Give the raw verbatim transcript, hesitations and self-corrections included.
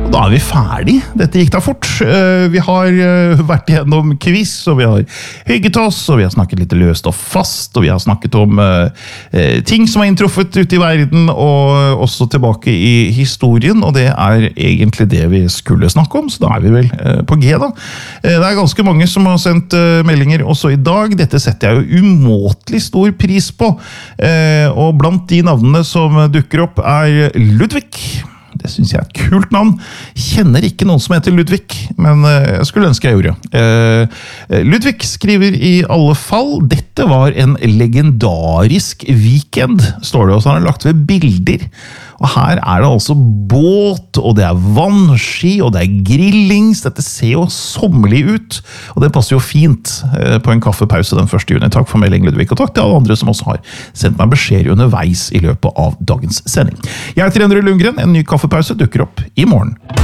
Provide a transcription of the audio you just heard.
Og da er vi ferdig. Dette gikk da fort. Vi har vært igjennom quiz, og vi har hygget oss, og vi har snakket litt løst og fast, og vi har snakket om ting som har inntruffet ute i verden, og også tilbake i historien, og det er egentlig det vi skulle snakke om, så da er vi vel på G da. Det er ganske mange som har sendt meldinger også i dag. Dette setter jeg jo umåtelig stor pris på, og blant de navnene som dukker opp er Ludvig. Det synes jeg er et kult navn. Kjenner ikke noen som heter Ludvig, men jeg skulle ønske jeg gjorde. Ludvig skriver i alle fall, dette var en legendarisk weekend, står det, og så har han lagt ved bilder. Og her er det altså båt, og det er vannski, og det er grillings. Dette ser jo sommerlig ut, og det passer jo fint på en kaffepause den første juni. Takk for melding, Ludvig, og takk til alle andre som også har sendt meg beskjed underveis i løpet av dagens sending. Jeg heter Endre Lundgren, en ny kaffepause dukker opp i morgen.